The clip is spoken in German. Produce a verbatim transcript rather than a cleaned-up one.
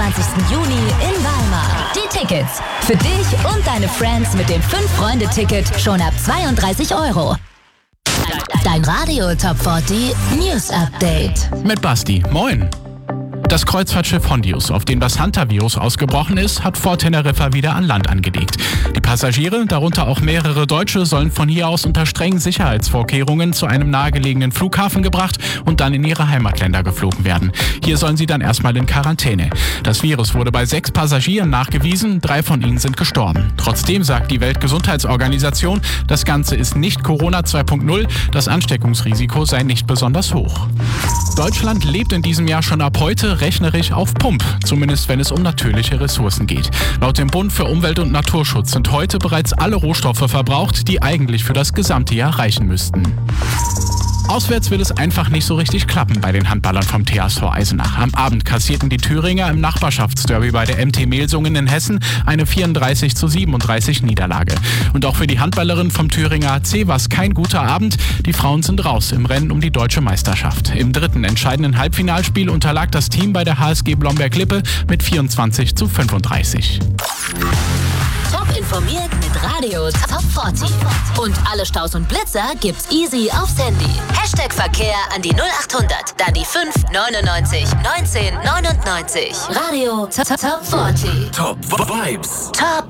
einundzwanzigsten Juni in Weimar. Die Tickets für dich und deine Friends mit dem fünf Freunde Ticket schon ab zweiunddreißig Euro. Dein Radio Top vierzig News Update. Mit Basti. Moin. Das Kreuzfahrtschiff Hondius, auf dem das Hunter-Virus ausgebrochen ist, hat vor Teneriffa wieder an Land angelegt. Die Passagiere, darunter auch mehrere Deutsche, sollen von hier aus unter strengen Sicherheitsvorkehrungen zu einem nahegelegenen Flughafen gebracht und dann in ihre Heimatländer geflogen werden. Hier sollen sie dann erstmal in Quarantäne. Das Virus wurde bei sechs Passagieren nachgewiesen, drei von ihnen sind gestorben. Trotzdem sagt die Weltgesundheitsorganisation, das Ganze ist nicht Corona zwei Punkt null, das Ansteckungsrisiko sei nicht besonders hoch. Deutschland lebt in diesem Jahr schon ab heute rechnerisch auf Pump, zumindest wenn es um natürliche Ressourcen geht. Laut dem Bund für Umwelt und Naturschutz sind heute bereits alle Rohstoffe verbraucht, die eigentlich für das gesamte Jahr reichen müssten. Auswärts will es einfach nicht so richtig klappen bei den Handballern vom T H S V Eisenach. Am Abend kassierten die Thüringer im Nachbarschaftsderby bei der M T Melsungen in Hessen eine vierunddreißig zu siebenunddreißig Niederlage. Und auch für die Handballerinnen vom Thüringer A C war es kein guter Abend. Die Frauen sind raus im Rennen um die deutsche Meisterschaft. Im dritten entscheidenden Halbfinalspiel unterlag das Team bei der H S G Blomberg-Lippe mit vierundzwanzig zu fünfunddreißig. Top informiert mit Radio Top vierzig. Und alle Staus und Blitzer gibt's easy aufs Handy. Hashtag Verkehr an die null acht hundert, dann die fünf neunundneunzig neunzehn neunundneunzig. Radio Top vierzig. Top Vibes. Top